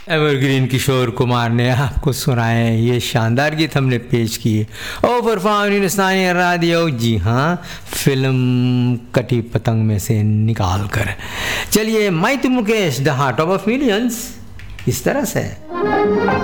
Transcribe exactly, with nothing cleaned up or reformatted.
Evergreen Kishore Kumar ने आपको सुनाए ये शानदार गीत हमने पेश किए और परफॉर्म स्थानीय रेडियो, जी हाँ, फिल्म कटी पतंग में से निकाल कर। चलिए, मैं तो Mukesh, the heart of millions, इस तरह से।